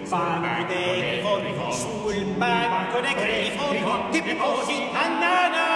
banco dei grifoni, sul banco dei grifoni, ti posi a nana.